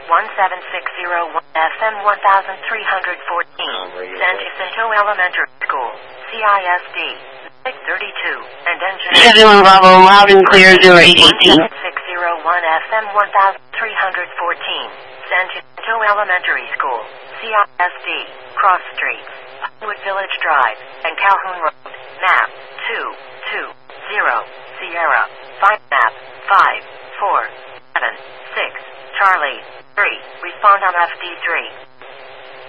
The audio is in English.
1761 FM 1314, San Jacinto Elementary School, CISD, 632, and engineer. 71 Bravo, loud and clear, 0818. 601 FM 1314, San Jacinto Elementary School, CISD, Cross Streets, Pinewood Village Drive, and Calhoun Road, map 220, Sierra, 5 map 547 6, Charlie, 3, respond on FD3.